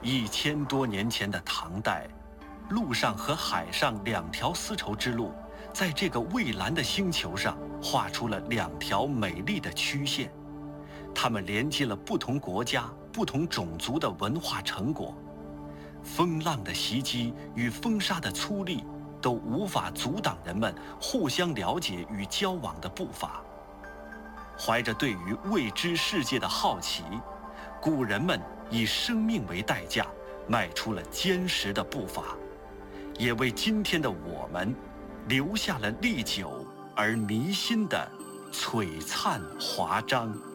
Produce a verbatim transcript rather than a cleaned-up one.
一千多年前的唐代，陆上和海上两条丝绸之路，在这个蔚蓝的星球上画出了两条美丽的曲线。它们连接了不同国家、不同种族的文化成果。风浪的袭击与风沙的粗砺，都无法阻挡人们互相了解与交往的步伐。怀着对于未知世界的好奇，古人们以生命为代价，迈出了坚实的步伐，也为今天的我们留下了历久而弥新的璀璨华章。